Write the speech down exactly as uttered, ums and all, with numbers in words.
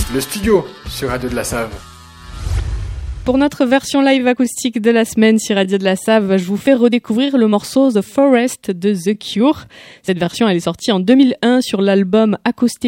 le studio sur Radio de la Save. Pour notre version live acoustique de la semaine sur Radio de la Save, je vous fais redécouvrir le morceau The Forest de The Cure. Cette version, elle est sortie en deux mille un sur l'album Acoustic